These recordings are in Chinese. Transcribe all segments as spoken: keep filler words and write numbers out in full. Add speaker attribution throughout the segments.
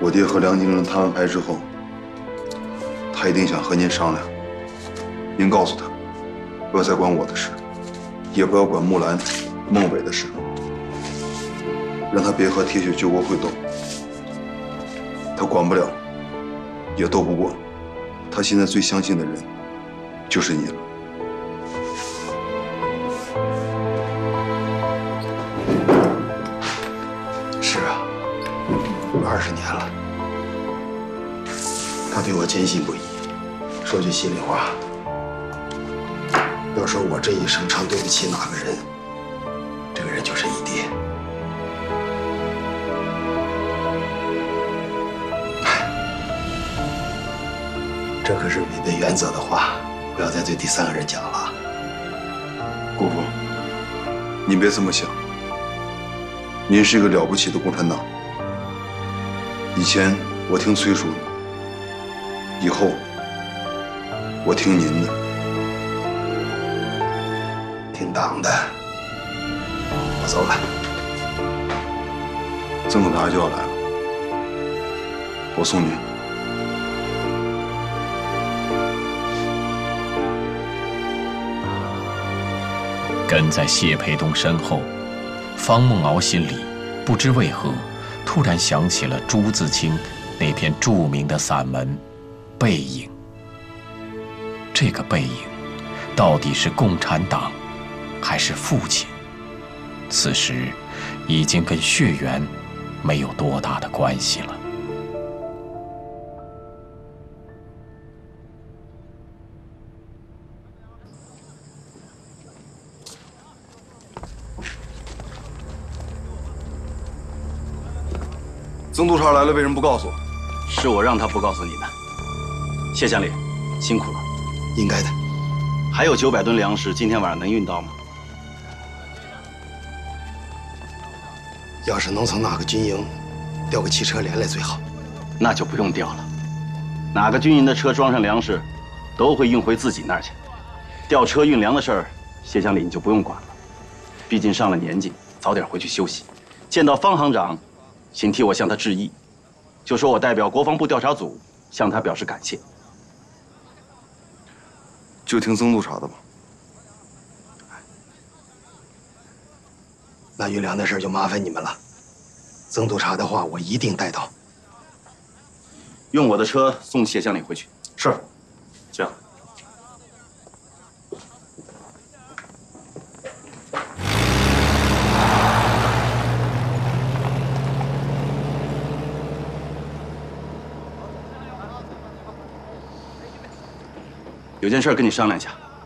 Speaker 1: 我爹和梁金伦摊完牌之后，他一定想和您商量。您告诉他，不要再管我的事，也不要管木兰、孟伟的事，让他别和铁血救国会斗。他管不了，也斗不过。他现在最相信的人，就是你了。
Speaker 2: 是啊，二十年了，他对我坚信不疑。说句心里话，要说我这一生常对不起哪个人，这个人就是你爹。这可是违背原则的话，不要再对第三个人讲了。
Speaker 1: 姑父，您别这么想。您是一个了不起的共产党。以前我听崔叔的，以后我听您的。
Speaker 2: 听党的。我走了。
Speaker 1: 曾总大就要来了，我送您。
Speaker 3: 跟在谢培东身后，方梦敖心里不知为何突然想起了朱自清那篇著名的散文《背影》。这个背影到底是共产党还是父亲？此时已经跟血缘没有多大的关系了。
Speaker 1: 曾督察来了，为什么不告诉我？
Speaker 4: 是我让他不告诉你的。谢乡里，辛苦了。
Speaker 2: 应该的。
Speaker 4: 还有九百吨粮食，今天晚上能运到吗？
Speaker 2: 要是能从哪个军营调个汽车连来最好。
Speaker 4: 那就不用调了。哪个军营的车装上粮食，都会运回自己那儿去。调车运粮的事儿，谢乡里你就不用管了。毕竟上了年纪，早点回去休息。见到方行长，请替我向他致意，就说我代表国防部调查组向他表示感谢。
Speaker 1: 就听曾督察的吧。
Speaker 2: 那运粮的事就麻烦你们了。曾督察的话我一定带到。
Speaker 4: 用我的车送谢乡里回去。
Speaker 1: 是。
Speaker 4: 这样。有件事跟你商量一下。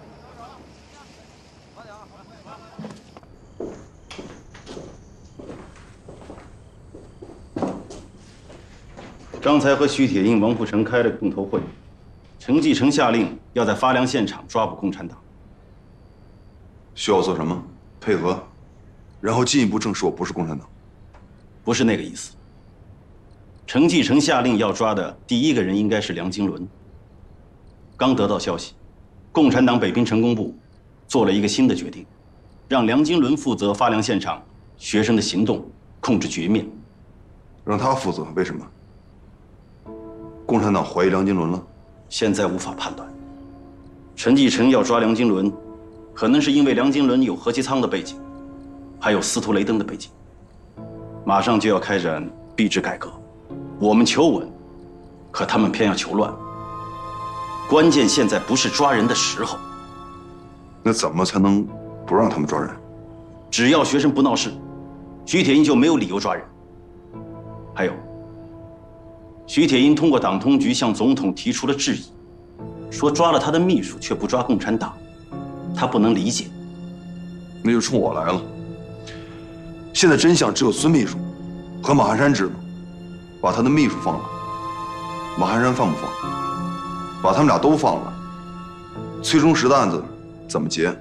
Speaker 4: 刚才和徐铁英、王富成开了个共头会，程继承下令要在发粮现场抓捕共产党。
Speaker 1: 需要做什么？配合，然后进一步证实我不是共产党。
Speaker 4: 不是那个意思。程继承下令要抓的第一个人应该是梁经纶。刚得到消息，共产党北平成工部做了一个新的决定，让梁经纶负责发粮现场学生的行动，控制局面。
Speaker 1: 让他负责？为什么？共产党怀疑梁经纶了？
Speaker 4: 现在无法判断。陈继承要抓梁经纶，可能是因为梁经纶有何其仓的背景，还有司徒雷登的背景。马上就要开展币制改革，我们求稳，可他们偏要求乱。关键现在不是抓人的时候。
Speaker 1: 那怎么才能不让他们抓人？
Speaker 4: 只要学生不闹事，徐铁英就没有理由抓人。还有，徐铁英通过党通局向总统提出了质疑，说抓了他的秘书却不抓共产党，他不能理解。
Speaker 1: 那就冲我来了。现在真相只有孙秘书和马汉山知道，把他的秘书放了，马汉山放不放？把他们俩都放了，崔中实的案子怎么结？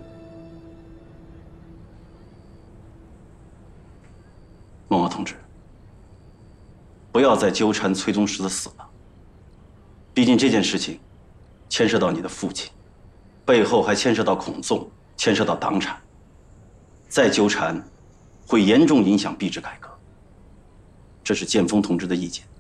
Speaker 4: 孟敖同志，不要再纠缠崔中实的死了。毕竟这件事情牵涉到你的父亲，背后还牵涉到孔宋，牵涉到党产，再纠缠会严重影响币制改革。这是建峰同志的意见。